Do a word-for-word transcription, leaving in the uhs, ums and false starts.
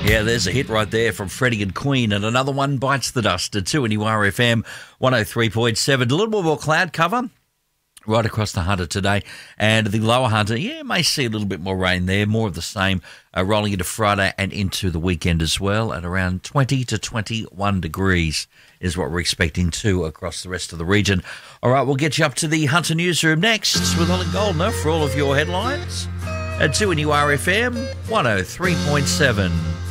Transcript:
Yeah, there's a hit right there from Freddie and Queen, and another one bites the dust at two N U R F M one oh three point seven. A little more cloud cover right across the Hunter today, and the lower Hunter, yeah, may see a little bit more rain there, more of the same, uh, rolling into Friday and into the weekend as well, at around twenty to twenty-one degrees is what we're expecting too across the rest of the region. All right, we'll get you up to the Hunter newsroom next with Ollie Goldner for all of your headlines at two N U R F M one oh three point seven.